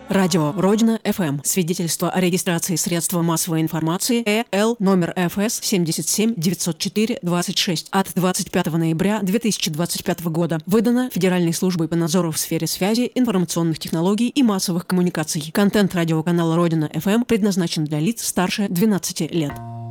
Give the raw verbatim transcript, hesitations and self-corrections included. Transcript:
Радио Родина эф эм. Свидетельство о регистрации средства массовой информации Э Л номер Ф С семь семь девять четыре двадцать шесть от двадцать пятого ноября две тысячи двадцать пятого года. Выдано Федеральной службой по надзору в сфере связи, информационных технологий и массовых коммуникаций. Контент радиоканала Родина эф эм предназначен для лиц старше двенадцати лет.